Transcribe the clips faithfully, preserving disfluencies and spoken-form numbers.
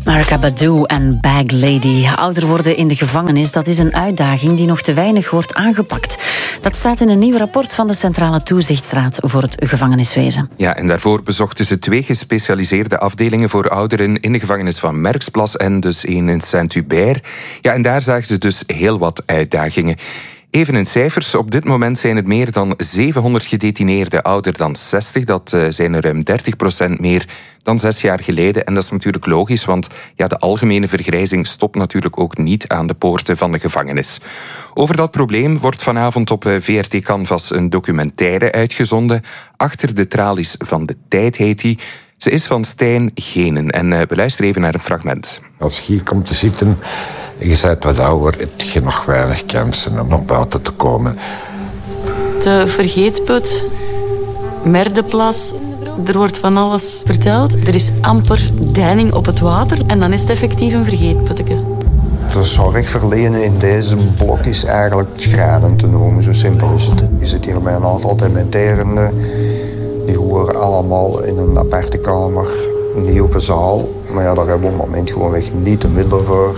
Erykah Badu en Bag Lady. Ouder worden in de gevangenis, dat is een uitdaging die nog te weinig wordt aangepakt. Dat staat in een nieuw rapport van de Centrale Toezichtsraad voor het gevangeniswezen. Ja, en daarvoor bezochten ze twee gespecialiseerde afdelingen voor ouderen in de gevangenis van Merksplas en dus één in Saint-Hubert. Ja, en daar zagen ze dus heel wat uitdagingen. Even in cijfers. Op dit moment zijn het meer dan zevenhonderd gedetineerden ouder dan zestig. Dat uh, zijn er ruim dertig procent meer dan zes jaar geleden. En dat is natuurlijk logisch, want ja, de algemene vergrijzing stopt natuurlijk ook niet aan de poorten van de gevangenis. Over dat probleem wordt vanavond op V R T Canvas een documentaire uitgezonden. Achter de tralies van de tijd heet die. Ze is van Stijn Genen en uh, we luisteren even naar een fragment. Als je hier komt te zitten en je bent wat ouder, heb je nog weinig kansen om naar buiten te komen. De vergeetput, Merdeplas, er wordt van alles verteld. Er is amper deining op het water en dan is het effectief een vergeetputje. De zorg verlenen in deze blok is eigenlijk schrijnend te noemen, zo simpel is het. Je zit hier bij een aantal dementerenden. Die horen allemaal in een aparte kamer, in die open zaal. Maar ja, daar hebben we op het moment gewoonweg niet de middelen voor.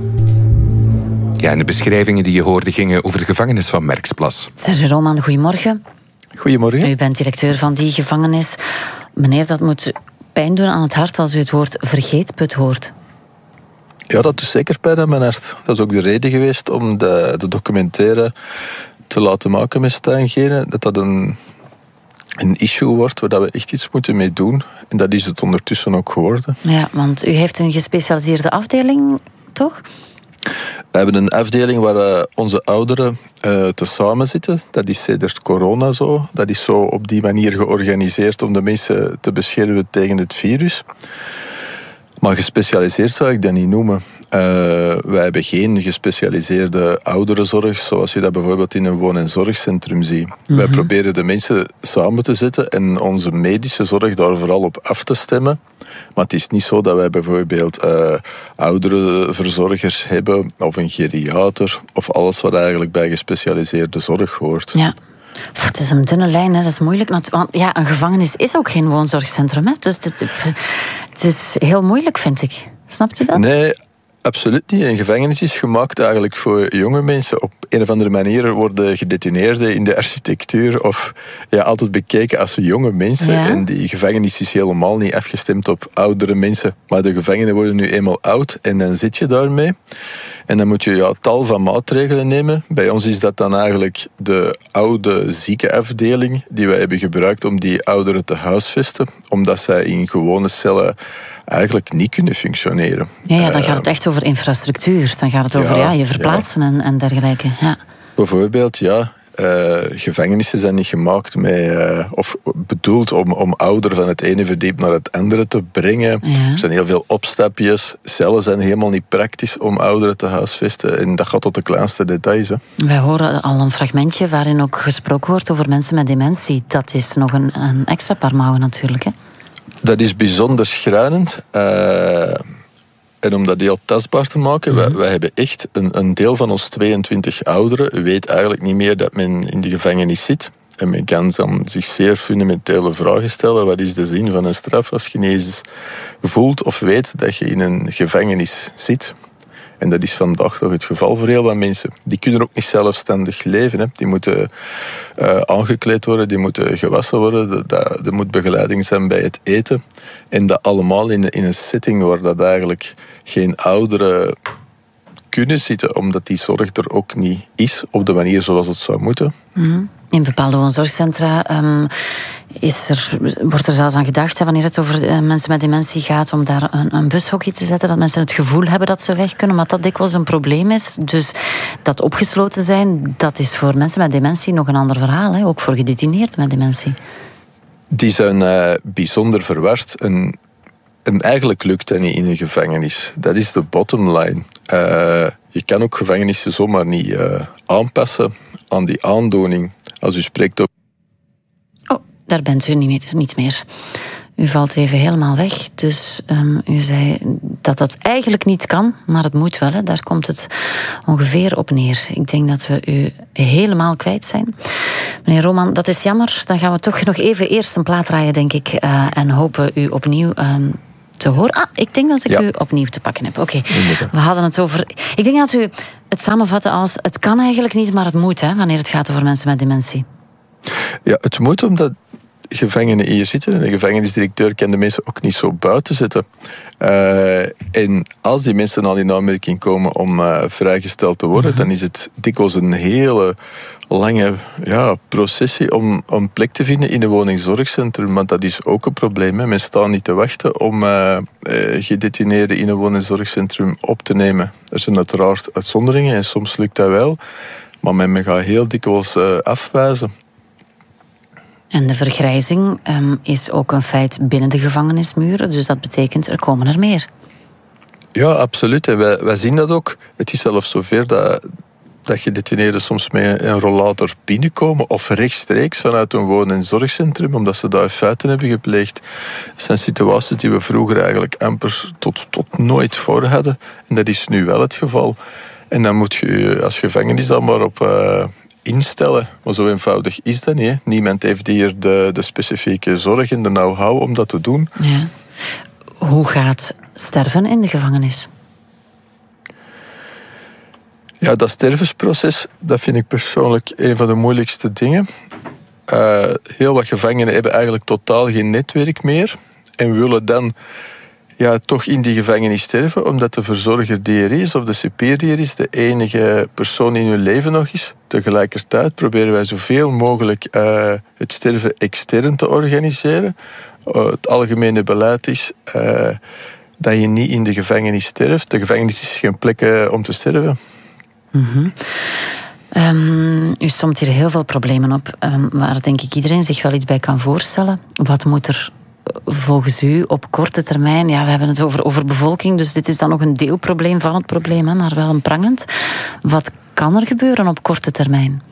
Ja, en de beschrijvingen die je hoorde gingen over de gevangenis van Merksplas. Serge Roman, goedemorgen. Goedemorgen. U bent directeur van die gevangenis. Meneer, dat moet pijn doen aan het hart als u het woord vergeetput hoort. Ja, dat doet zeker pijn aan mijn hart. Dat is ook de reden geweest om de, de documentaire te laten maken met Stijn Genen. Dat dat een... een issue wordt waar we echt iets moeten mee doen. En dat is het ondertussen ook geworden. Ja, want u heeft een gespecialiseerde afdeling, toch? We hebben een afdeling waar uh, onze ouderen uh, tezamen zitten. Dat is sedert corona zo. Dat is zo op die manier georganiseerd om de mensen te beschermen tegen het virus. Maar gespecialiseerd zou ik dat niet noemen. Uh, wij hebben geen gespecialiseerde ouderenzorg, zoals je dat bijvoorbeeld in een woon- en zorgcentrum ziet. Mm-hmm. Wij proberen de mensen samen te zetten en onze medische zorg daar vooral op af te stemmen. Maar het is niet zo dat wij bijvoorbeeld uh, oudere verzorgers hebben, of een geriater, of alles wat eigenlijk bij gespecialiseerde zorg hoort. Ja. Het is een dunne lijn, hè. Dat is moeilijk. Want ja, een gevangenis is ook geen woonzorgcentrum. Hè. Dus het, het is heel moeilijk, vind ik. Snapt u dat? Nee, absoluut niet. Een gevangenis is gemaakt eigenlijk voor jonge mensen. Op een of andere manier worden gedetineerden in de architectuur of ja, altijd bekeken als jonge mensen. Ja. En die gevangenis is helemaal niet afgestemd op oudere mensen. Maar de gevangenen worden nu eenmaal oud en dan zit je daarmee. En dan moet je ja, tal van maatregelen nemen. Bij ons is dat dan eigenlijk de oude ziekenafdeling die wij hebben gebruikt om die ouderen te huisvesten. Omdat zij in gewone cellen eigenlijk niet kunnen functioneren. Ja, ja, dan gaat het echt over infrastructuur. Dan gaat het over ja, ja, je verplaatsen ja. en, en dergelijke. Ja. Bijvoorbeeld, ja. Uh, gevangenissen zijn niet gemaakt met, uh, of bedoeld om, om ouderen van het ene verdiep naar het andere te brengen. Ja. Er zijn heel veel opstapjes. Cellen zijn helemaal niet praktisch om ouderen te huisvesten. En dat gaat tot de kleinste details. Hè. Wij horen al een fragmentje waarin ook gesproken wordt over mensen met dementie. Dat is nog een, een extra paar mouwen natuurlijk. Hè? Dat is bijzonder schrijnend. Uh, En om dat heel tastbaar te maken, wij, wij hebben echt een, een deel van ons tweeëntwintig ouderen weet eigenlijk niet meer dat men in de gevangenis zit. En men kan dan zich zeer fundamentele vragen stellen. Wat is de zin van een straf als je niet eens voelt of weet dat je in een gevangenis zit? En dat is vandaag toch het geval voor heel wat mensen. Die kunnen ook niet zelfstandig leven. Hè. Die moeten uh, aangekleed worden, die moeten gewassen worden. Er moet begeleiding zijn bij het eten. En dat allemaal in, in een setting waar dat eigenlijk geen ouderen kunnen zitten, omdat die zorg er ook niet is op de manier zoals het zou moeten. Mm-hmm. In bepaalde woonzorgcentra um, is er, wordt er zelfs aan gedacht, hè, wanneer het over uh, mensen met dementie gaat, om daar een, een bushokje te zetten, dat mensen het gevoel hebben dat ze weg kunnen, maar dat dikwijls een probleem is. Dus dat opgesloten zijn, dat is voor mensen met dementie nog een ander verhaal, hè, ook voor gedetineerden met dementie. Die zijn uh, bijzonder verward. En, en eigenlijk lukt dat niet in een gevangenis. Dat is de bottom line. Uh, je kan ook gevangenissen zomaar niet uh, aanpassen aan die aandoening. Als u spreekt op... Oh, daar bent u niet meer. Niet meer. U valt even helemaal weg. Dus um, u zei dat dat eigenlijk niet kan, maar het moet wel. Hè. Daar komt het ongeveer op neer. Ik denk dat we u helemaal kwijt zijn. Meneer Roman, dat is jammer. Dan gaan we toch nog even eerst een plaat draaien, denk ik. Uh, en hopen u opnieuw... Um, te horen. Ah, ik denk dat ik ja. u opnieuw te pakken heb. Oké, okay. We hadden het over... Ik denk dat u het samenvatte als... Het kan eigenlijk niet, maar het moet, hè, wanneer het gaat over mensen met dementie. Ja, het moet omdat gevangenen hier zitten. En de gevangenisdirecteur kan de mensen ook niet zo buiten zetten. Uh, en als die mensen al in aanmerking komen om uh, vrijgesteld te worden, mm-hmm. dan is het dikwijls een hele lange ja, processie om een plek te vinden in een woningzorgcentrum. Want dat is ook een probleem. Hè. Men staat niet te wachten om uh, uh, gedetineerden in een woningzorgcentrum op te nemen. Er zijn uiteraard uitzonderingen en soms lukt dat wel. Maar men gaat heel dikwijls uh, afwijzen. En de vergrijzing um, is ook een feit binnen de gevangenismuren. Dus dat betekent, er komen er meer. Ja, absoluut. En wij, wij zien dat ook. Het is zelfs zover dat, dat gedetineerden soms met een rollator binnenkomen of rechtstreeks vanuit een woon- en zorgcentrum, omdat ze daar feiten hebben gepleegd. Dat zijn situaties die we vroeger eigenlijk amper tot, tot nooit voor hadden. En dat is nu wel het geval. En dan moet je als gevangenis dan maar op... Uh, instellen. Maar zo eenvoudig is dat niet. Hè. Niemand heeft hier de, de specifieke zorg en de know-how om dat te doen. Ja. Hoe gaat sterven in de gevangenis? Ja, dat stervensproces, dat vind ik persoonlijk een van de moeilijkste dingen. Uh, heel wat gevangenen hebben eigenlijk totaal geen netwerk meer en willen dan ja, toch in die gevangenis sterven, omdat de verzorger die er is, of de cipier die er is, de enige persoon in hun leven nog is. Tegelijkertijd proberen wij zoveel mogelijk uh, het sterven extern te organiseren. Uh, het algemene beleid is uh, dat je niet in de gevangenis sterft. De gevangenis is geen plek uh, om te sterven. Mm-hmm. Um, u somt hier heel veel problemen op, um, waar denk ik iedereen zich wel iets bij kan voorstellen. Wat moet er volgens u op korte termijn, ja, we hebben het over overbevolking, dus dit is dan nog een deelprobleem van het probleem, hè, maar wel een prangend. Wat kan er gebeuren op korte termijn?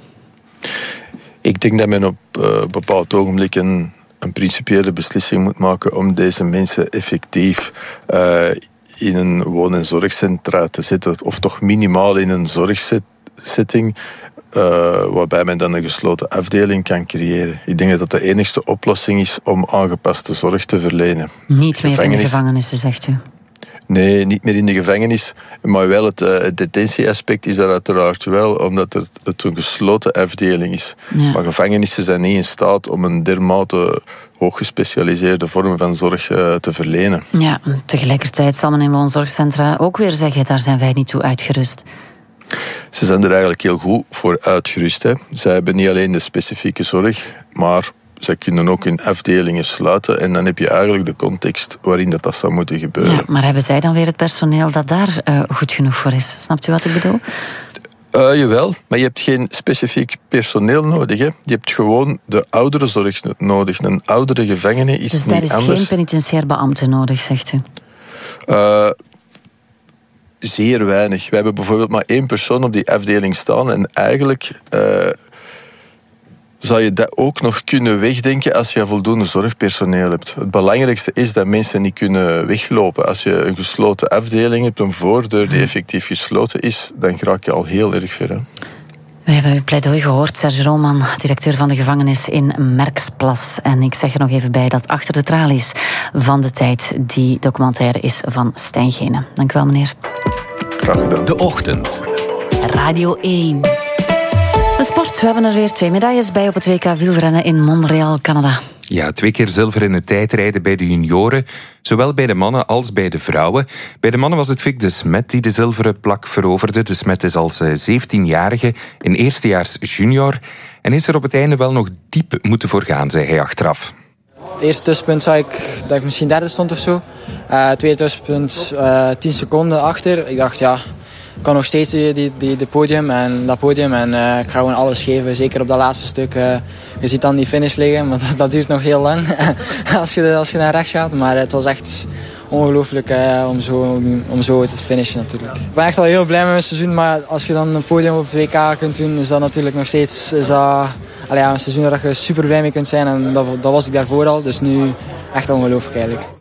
Ik denk dat men op uh, een bepaald ogenblik een, een principiële beslissing moet maken om deze mensen effectief uh, in een woon- en zorgcentra te zetten, of toch minimaal in een zorgsetting, Uh, waarbij men dan een gesloten afdeling kan creëren. Ik denk dat dat de enigste oplossing is om aangepaste zorg te verlenen. Niet meer in de gevangenissen, zegt u? Nee, niet meer in de gevangenis. Maar wel het, uh, het detentieaspect is daar uiteraard wel, omdat het, het een gesloten afdeling is. Ja. Maar gevangenissen zijn niet in staat om een dermate hooggespecialiseerde vorm van zorg uh, te verlenen. Ja, tegelijkertijd zal men in woonzorgcentra ook weer zeggen, daar zijn wij niet toe uitgerust. Ze zijn er eigenlijk heel goed voor uitgerust. Hè. Zij hebben niet alleen de specifieke zorg, maar zij kunnen ook hun afdelingen sluiten. En dan heb je eigenlijk de context waarin dat, dat zou moeten gebeuren. Ja, maar hebben zij dan weer het personeel dat daar uh, goed genoeg voor is? Snapt u wat ik bedoel? Uh, jawel, maar je hebt geen specifiek personeel nodig. Hè. Je hebt gewoon de ouderenzorg nodig. Een oudere gevangene is dus niet anders. Dus daar is geen penitentiair beambte nodig, zegt u? Uh, Zeer weinig. We hebben bijvoorbeeld maar één persoon op die afdeling staan en eigenlijk uh, zou je dat ook nog kunnen wegdenken als je voldoende zorgpersoneel hebt. Het belangrijkste is dat mensen niet kunnen weglopen. Als je een gesloten afdeling hebt, een voordeur die effectief gesloten is, dan raak je al heel erg ver. Hè? We hebben uw pleidooi gehoord, Serge Roman, directeur van de gevangenis in Merksplas. En ik zeg er nog even bij dat Achter de Tralies van de Tijd die documentaire is van Stijn Gene. Dank u wel, meneer. Graag gedaan. De Ochtend. Radio één. De sport, we hebben er weer twee medailles bij op het W K wielrennen in Montreal, Canada. Ja, twee keer zilver in het tijdrijden bij de junioren. Zowel bij de mannen als bij de vrouwen. Bij de mannen was het Vic de Smet die de zilveren plak veroverde. De Smet is als zeventienjarige een eerstejaars junior. En is er op het einde wel nog diep moeten voor gaan, zei hij achteraf. Het eerste tussenpunt zag ik dat ik misschien derde stond of zo. Uh, het tweede tussenpunt uh, tien seconden achter. Ik dacht, ja, ik kan nog steeds die, die, die, die podium en dat podium. En uh, ik ga gewoon alles geven, zeker op dat laatste stuk. Uh, je ziet dan die finish liggen, maar dat, dat duurt nog heel lang als, je, als je naar rechts gaat. Maar het was echt ongelooflijk uh, om, zo, om zo te finishen natuurlijk. Ik ben echt al heel blij met mijn seizoen, maar als je dan een podium op het W K kunt doen, is dat natuurlijk nog steeds is dat, allee, ja, een seizoen waar je super blij mee kunt zijn. En dat, dat was ik daarvoor al, dus nu echt ongelooflijk eigenlijk.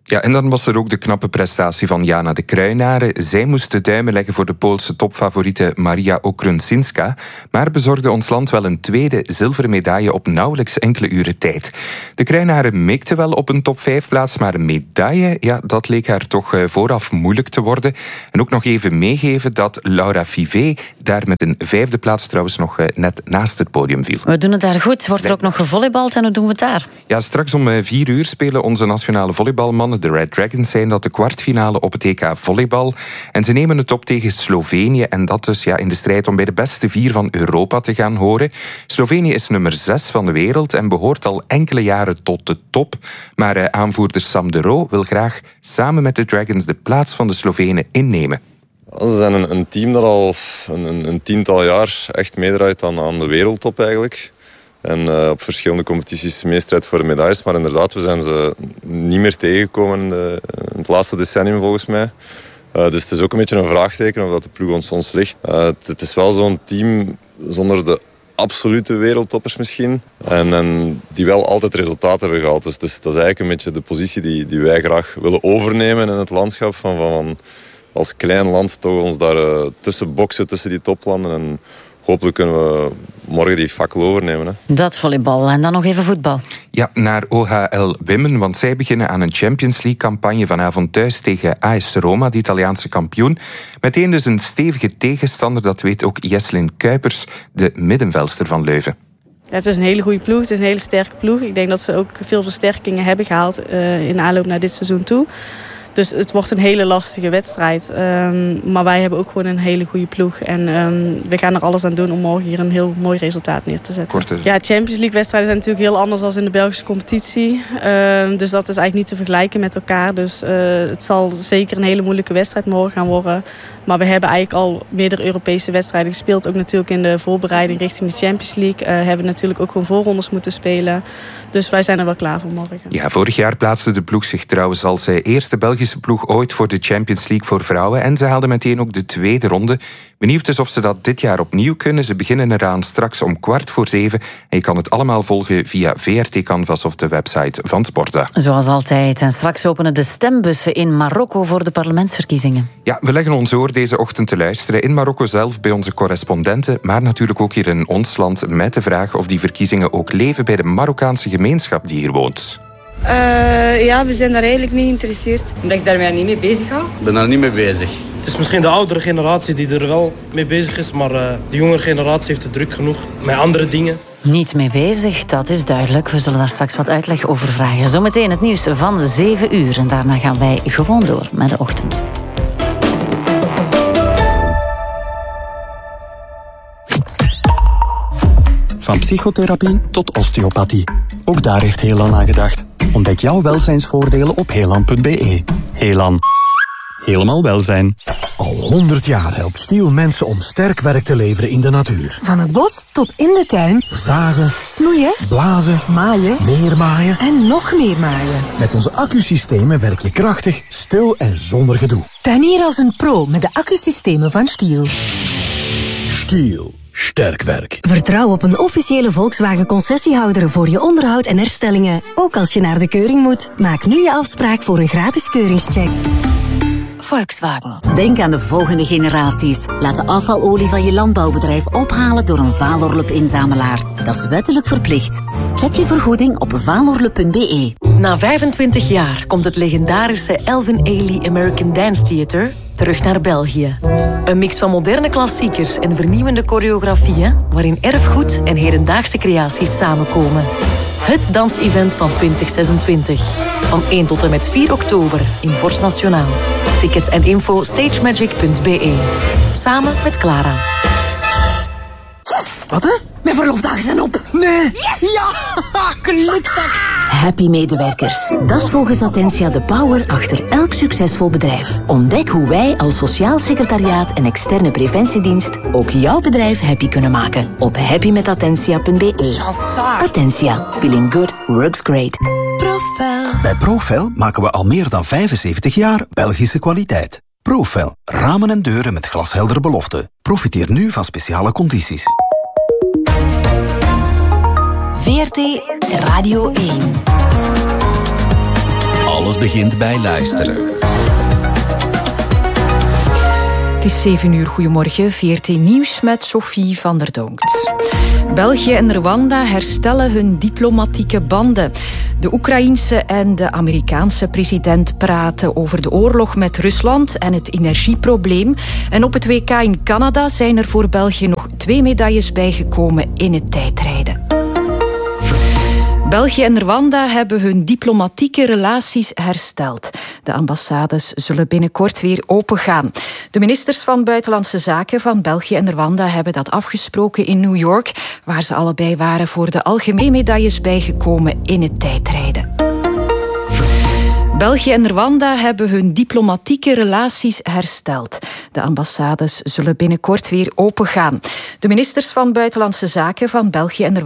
Ja, en dan was er ook de knappe prestatie van Jana de Kruinaren. Zij moest de duimen leggen voor de Poolse topfavoriete Maria Okruszyńska, maar bezorgde ons land wel een tweede zilveren medaille op nauwelijks enkele uren tijd. De Kruinaren mikte wel op een top vijf plaats, maar een medaille, ja, dat leek haar toch vooraf moeilijk te worden. En ook nog even meegeven dat Laura Fivé daar met een vijfde plaats trouwens nog net naast het podium viel. We doen het daar goed. Wordt er ook nog gevolleybald en hoe doen we het daar? Ja, straks om vier uur spelen onze nationale volleybalmannen, de Red Dragons, zijn dat de kwartfinale op het E K volleybal. En ze nemen het op tegen Slovenië. En dat dus ja, in de strijd om bij de beste vier van Europa te gaan horen. Slovenië is nummer zes van de wereld en behoort al enkele jaren tot de top. Maar eh, aanvoerder Sam de Roo wil graag samen met de Dragons de plaats van de Slovenen innemen. Ze zijn een, een team dat al een, een, een tiental jaar echt meedraait aan, aan de wereldtop eigenlijk. En uh, op verschillende competities meestrijd voor de medailles. Maar inderdaad, we zijn ze niet meer tegengekomen in, de, in het laatste decennium volgens mij. Uh, dus het is ook een beetje een vraagteken of dat de ploeg ons, ons ligt. Uh, het, het is wel zo'n team zonder de absolute wereldtoppers misschien. En, en die wel altijd resultaten hebben gehaald. Dus, dus dat is eigenlijk een beetje de positie die, die wij graag willen overnemen in het landschap. Van, van, als klein land toch ons daar uh, tussen boksen, tussen die toplanden. En hopelijk kunnen we morgen die fakkel overnemen. Hè. Dat volleybal. En dan nog even voetbal. Ja, naar O H L Wimmen, want zij beginnen aan een Champions League-campagne vanavond thuis tegen A S Roma, de Italiaanse kampioen. Meteen dus een stevige tegenstander, dat weet ook Jesslyn Kuipers, de middenvelster van Leuven. Ja, het is een hele goede ploeg, het is een hele sterke ploeg. Ik denk dat ze ook veel versterkingen hebben gehaald uh, in aanloop naar dit seizoen toe. Dus het wordt een hele lastige wedstrijd. Um, maar wij hebben ook gewoon een hele goede ploeg. En um, we gaan er alles aan doen om morgen hier een heel mooi resultaat neer te zetten. Korte. Ja, Champions League wedstrijden zijn natuurlijk heel anders dan in de Belgische competitie. Um, dus dat is eigenlijk niet te vergelijken met elkaar. Dus uh, het zal zeker een hele moeilijke wedstrijd morgen gaan worden. Maar we hebben eigenlijk al meerdere Europese wedstrijden gespeeld. Ook natuurlijk in de voorbereiding richting de Champions League. Uh, hebben natuurlijk ook gewoon voorrondes moeten spelen. Dus wij zijn er wel klaar voor morgen. Ja, vorig jaar plaatste de ploeg zich trouwens als Eerste Belgische ploeg ooit voor de Champions League voor vrouwen. En ze haalden meteen ook de tweede ronde. Benieuwd dus of ze dat dit jaar opnieuw kunnen. Ze beginnen eraan straks om kwart voor zeven. En je kan het allemaal volgen via V R T Canvas of de website van Sportza. Zoals altijd. En straks openen de stembussen in Marokko voor de parlementsverkiezingen. Ja, we leggen ons oor deze ochtend te luisteren. In Marokko zelf bij onze correspondenten. Maar natuurlijk ook hier in ons land met de vraag of die verkiezingen ook leven bij de Marokkaanse gemeenschap die hier woont. Uh, ja, we zijn daar eigenlijk niet geïnteresseerd. Omdat ik daarmee niet mee bezig hou? Ik ben daar niet mee bezig. Het is misschien de oudere generatie die er wel mee bezig is, maar uh, de jongere generatie heeft het druk genoeg met andere dingen. Niet mee bezig, dat is duidelijk. We zullen daar straks wat uitleg over vragen. Zometeen het nieuws van zeven uur. En daarna gaan wij gewoon door met de ochtend. Van psychotherapie tot osteopathie. Ook daar heeft Helan aan gedacht. Ontdek jouw welzijnsvoordelen op helan punt b e. Helan. Helemaal welzijn. Al honderd jaar helpt Stiel mensen om sterk werk te leveren in de natuur. Van het bos tot in de tuin. Zagen, snoeien, blazen, maaien, meer maaien en nog meer maaien. Met onze accusystemen werk je krachtig, stil en zonder gedoe. Tuinier als een pro met de accusystemen van Stiel. Stiel. Sterk werk. Vertrouw op een officiële Volkswagen-concessiehouder voor je onderhoud en herstellingen. Ook als je naar de keuring moet. Maak nu je afspraak voor een gratis keuringscheck. Volkswagen. Denk aan de volgende generaties. Laat de afvalolie van je landbouwbedrijf ophalen door een Valorlup-inzamelaar. Dat is wettelijk verplicht. Check je vergoeding op valorlup punt b e. Na vijfentwintig jaar komt het legendarische Elvin Ailey American Dance Theater terug naar België. Een mix van moderne klassiekers en vernieuwende choreografieën, waarin erfgoed en hedendaagse creaties samenkomen. Het dansevent van twintig zesentwintig. Van één tot en met vier oktober in Vorst Nationaal. Tickets en info stagemagic punt b e. Samen met Clara. Yes! Wat hè? Mijn verloofdagen zijn op. Nee! Yes! Ja! Gelukzak! Happy medewerkers. Dat is volgens Attentia de power achter elk succesvol bedrijf. Ontdek hoe wij als sociaal secretariaat en externe preventiedienst ook jouw bedrijf happy kunnen maken. Op happy met attentia punt b e. Attentia. Feeling good works great. Profel. Bij Profel maken we al meer dan vijfenzeventig jaar Belgische kwaliteit. Profel. Ramen en deuren met glasheldere beloften. Profiteer nu van speciale condities. V R T Radio één. Alles begint bij luisteren. Het is zeven uur, goedemorgen. V R T Nieuws met Sophie van der Donkt. België en Rwanda herstellen hun diplomatieke banden. De Oekraïense en de Amerikaanse president praten over de oorlog met Rusland en het energieprobleem. En op het W K in Canada zijn er voor België nog twee medailles bijgekomen in het tijdrijden. België en Rwanda hebben hun diplomatieke relaties hersteld. De ambassades zullen binnenkort weer opengaan. De ministers van Buitenlandse Zaken van België en Rwanda hebben dat afgesproken in New York, waar ze allebei waren voor de algemene medailles bijgekomen in het tijdrijden. België en Rwanda hebben hun diplomatieke relaties hersteld. De ambassades zullen binnenkort weer opengaan. De ministers van Buitenlandse Zaken van België en Rwanda